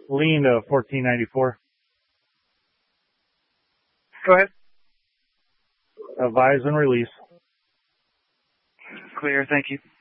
Lean to 1494. Go ahead. Advise and release. Clear, thank you.